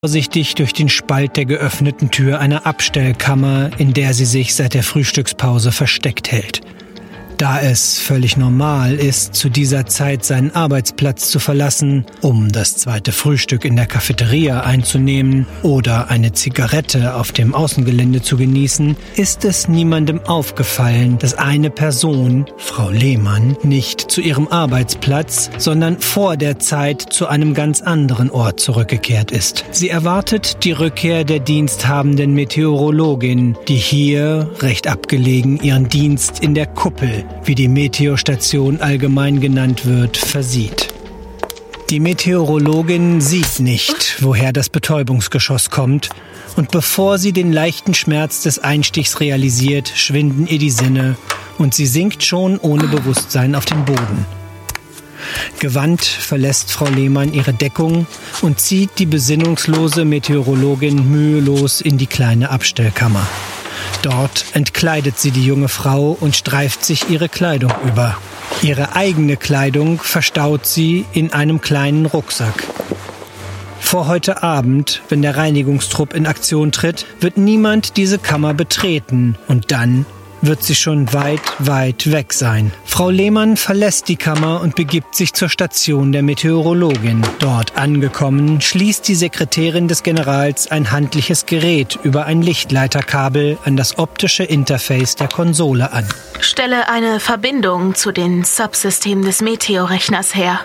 Vorsichtig durch den Spalt der geöffneten Tür einer Abstellkammer, in der sie sich seit der Frühstückspause versteckt hält. Da es völlig normal ist, zu dieser Zeit seinen Arbeitsplatz zu verlassen, um das zweite Frühstück in der Cafeteria einzunehmen oder eine Zigarette auf dem Außengelände zu genießen, ist es niemandem aufgefallen, dass eine Person, Frau Lehmann, nicht zu ihrem Arbeitsplatz, sondern vor der Zeit zu einem ganz anderen Ort zurückgekehrt ist. Sie erwartet die Rückkehr der diensthabenden Meteorologin, die hier, recht abgelegen, ihren Dienst in der Kuppel, wie die Meteostation allgemein genannt wird, versieht. Die Meteorologin sieht nicht, woher das Betäubungsgeschoss kommt, und bevor sie den leichten Schmerz des Einstichs realisiert, schwinden ihr die Sinne und sie sinkt schon ohne Bewusstsein auf den Boden. Gewandt verlässt Frau Lehmann ihre Deckung und zieht die besinnungslose Meteorologin mühelos in die kleine Abstellkammer. Dort entkleidet sie die junge Frau und streift sich ihre Kleidung über. Ihre eigene Kleidung verstaut sie in einem kleinen Rucksack. Vor heute Abend, wenn der Reinigungstrupp in Aktion tritt, wird niemand diese Kammer betreten und dann wird sie schon weit, weit weg sein. Frau Lehmann verlässt die Kammer und begibt sich zur Station der Meteorologin. Dort angekommen, schließt die Sekretärin des Generals ein handliches Gerät über ein Lichtleiterkabel an das optische Interface der Konsole an. Stelle eine Verbindung zu den Subsystemen des Meteorrechners her.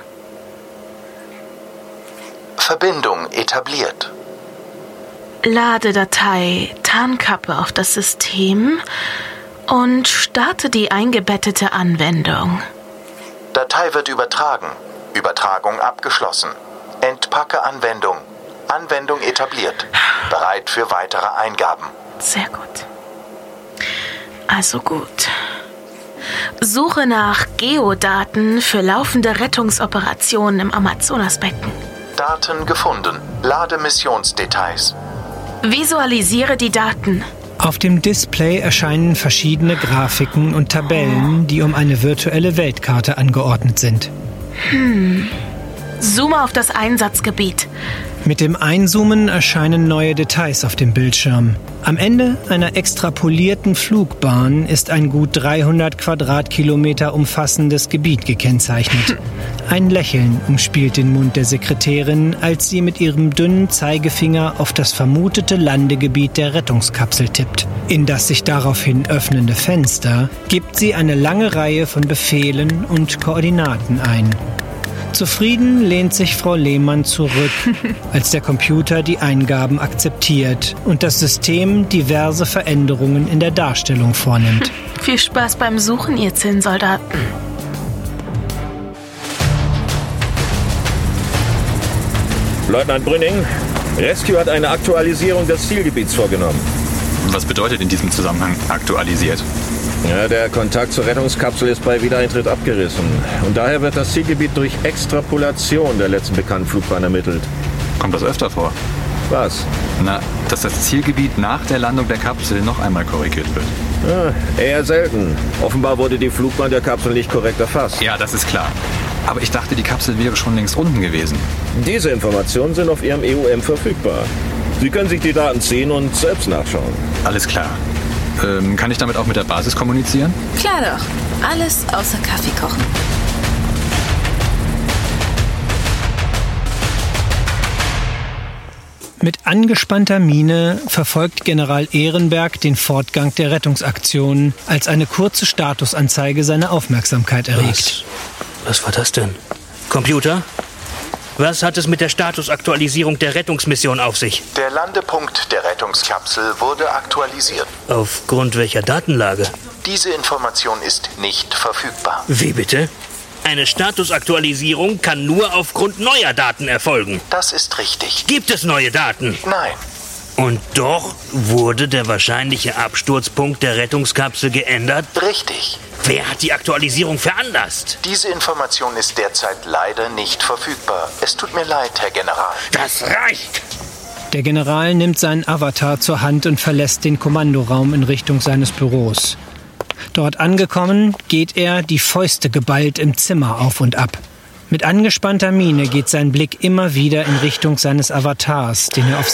Verbindung etabliert. Lade Datei Tarnkappe auf das System und starte die eingebettete Anwendung. Datei wird übertragen. Übertragung abgeschlossen. Entpacke Anwendung. Anwendung etabliert. Bereit für weitere Eingaben. Sehr gut. Also gut. Suche nach Geodaten für laufende Rettungsoperationen im Amazonasbecken. Daten gefunden. Lade Missionsdetails. Visualisiere die Daten. Auf dem Display erscheinen verschiedene Grafiken und Tabellen, die um eine virtuelle Weltkarte angeordnet sind. Zoome auf das Einsatzgebiet. Mit dem Einzoomen erscheinen neue Details auf dem Bildschirm. Am Ende einer extrapolierten Flugbahn ist ein gut 300 Quadratkilometer umfassendes Gebiet gekennzeichnet. Ein Lächeln umspielt den Mund der Sekretärin, als sie mit ihrem dünnen Zeigefinger auf das vermutete Landegebiet der Rettungskapsel tippt. In das sich daraufhin öffnende Fenster gibt sie eine lange Reihe von Befehlen und Koordinaten ein. Zufrieden lehnt sich Frau Lehmann zurück, als der Computer die Eingaben akzeptiert und das System diverse Veränderungen in der Darstellung vornimmt. Viel Spaß beim Suchen, ihr Zinnsoldaten. Leutnant Brünning, Rescue hat eine Aktualisierung des Zielgebiets vorgenommen. Was bedeutet in diesem Zusammenhang aktualisiert? Ja, der Kontakt zur Rettungskapsel ist bei Wiedereintritt abgerissen. Und daher wird das Zielgebiet durch Extrapolation der letzten bekannten Flugbahn ermittelt. Kommt das öfter vor? Was? Na, dass das Zielgebiet nach der Landung der Kapsel noch einmal korrigiert wird. Ja, eher selten. Offenbar wurde die Flugbahn der Kapsel nicht korrekt erfasst. Ja, das ist klar. Aber ich dachte, die Kapsel wäre schon längst unten gewesen. Diese Informationen sind auf Ihrem EUM verfügbar. Sie können sich die Daten ziehen und selbst nachschauen. Alles klar. Kann ich damit auch mit der Basis kommunizieren? Klar doch. Alles außer Kaffee kochen. Mit angespannter Miene verfolgt General Ehrenberg den Fortgang der Rettungsaktion, als eine kurze Statusanzeige seine Aufmerksamkeit erregt. Was war das denn? Computer? Was hat es mit der Statusaktualisierung der Rettungsmission auf sich? Der Landepunkt der Rettungskapsel wurde aktualisiert. Aufgrund welcher Datenlage? Diese Information ist nicht verfügbar. Wie bitte? Eine Statusaktualisierung kann nur aufgrund neuer Daten erfolgen. Das ist richtig. Gibt es neue Daten? Nein. Und doch wurde der wahrscheinliche Absturzpunkt der Rettungskapsel geändert? Richtig. Wer hat die Aktualisierung veranlasst? Diese Information ist derzeit leider nicht verfügbar. Es tut mir leid, Herr General. Das reicht! Der General nimmt seinen Avatar zur Hand und verlässt den Kommandoraum in Richtung seines Büros. Dort angekommen, geht er, die Fäuste geballt, im Zimmer auf und ab. Mit angespannter Miene geht sein Blick immer wieder in Richtung seines Avatars, den er auf